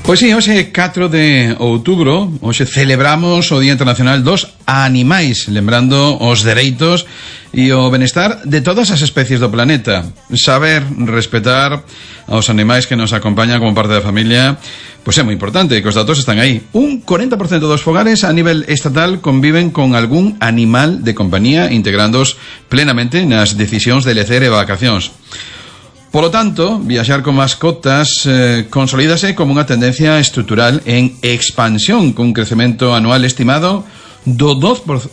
Pois sí, hoxe 4 de outubro, hoxe celebramos o Día Internacional dos Animais, lembrando os dereitos e o benestar de todas as especies do planeta. Saber respetar aos animais que nos acompañan como parte da familia, pois é moi importante, que os datos están aí. Un 40% dos fogares a nivel estatal conviven con algún animal de compañía, integrándoos plenamente nas decisións de lecer e vacacións. Polo tanto, viaxar con mascotas consolídase como unha tendencia estrutural en expansión, cun crecemento anual estimado do 10%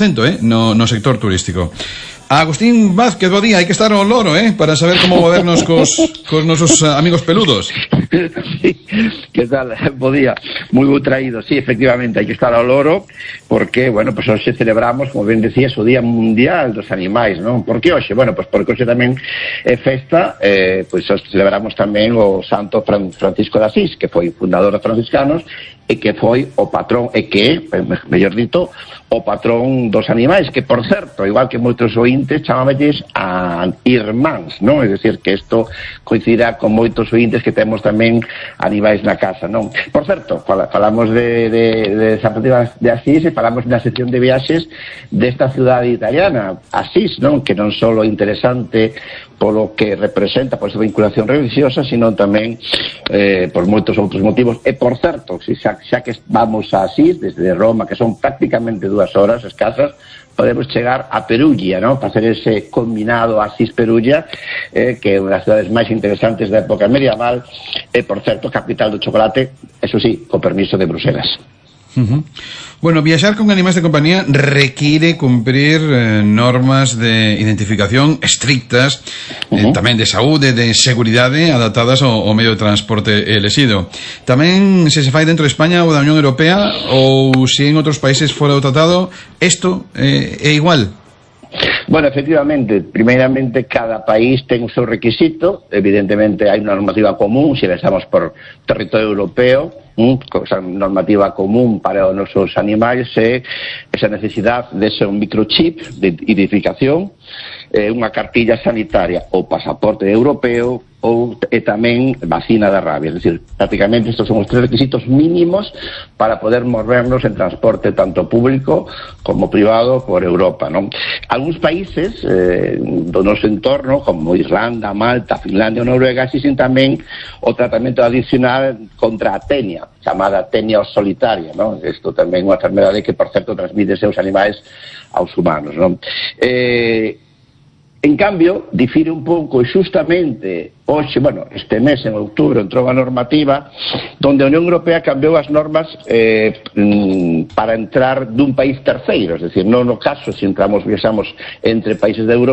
no sector turístico. Agustín Vázquez, bo día, hai que estar ao loro, para saber como movernos cos nosos amigos peludos. Sí, que tal? Bo día, moi bo traído. Sí, efectivamente, hai que estar ao loro porque, bueno, pues hoxe celebramos, como ben decías, o Día Mundial dos Animais, non? Por que hoxe? Bueno, pues porque hoxe tamén é festa, pues hoxe celebramos tamén o Santo Francisco de Asís, que foi fundador dos franciscanos e que foi o patrón, e que, mellor dito, o patrón dos animais, que, por certo, igual que moitos ointes, chamámelles a irmáns, non? É dicir, que isto coincidirá con moitos ointes que temos tamén animais na casa, non? Por certo, falamos de San Francisco de Asís e falamos na sección de viaxes desta cidade italiana, Asís, non? Que non só interesante polo que representa, por esa vinculación religiosa, sino tamén por moitos outros motivos. E, por certo, xa que vamos a Asís, desde Roma, que son prácticamente 2 horas escasas, podemos chegar a Perugia, ¿no? Para hacer ese combinado Asís-Perugia, que é unha das cidades máis interesantes da época medieval, e, por certo, capital do chocolate, eso sí, co permiso de Bruselas. Bueno, viaxar con animais de compañía require cumprir normas de identificación estrictas, tamén de saúde, de seguridade, adaptadas ao medio de transporte elexido. Tamén se fai dentro de España ou da Unión Europea, ou se en outros países fora do tratado, isto é igual? Bueno, efectivamente, primeiramente cada país ten o seu requisito, evidentemente hai unha normativa común, se pensamos por territorio europeo, esa normativa común para os nosos animais é esa necesidade de ser un microchip de identificación, unha cartilla sanitaria ou pasaporte europeo e tamén vacina da rabia. Es decir, prácticamente estos son os 3 requisitos mínimos para poder movernos en transporte tanto público como privado por Europa, non? Algúns países do noso entorno, como Irlanda, Malta, Finlandia ou Noruega, existen tamén o tratamento adicional contra a tenia, chamada tenia solitaria, non? Isto tamén é unha enfermedade que, por certo, transmite seus animais aos humanos, non? En cambio, difire un pouco xustamente hoxe, bueno, este mes, en outubro, entrou a normativa donde a Unión Europea cambiou as normas para entrar dun país terceiro, es decir, non no caso se viaxamos entre países de Europa,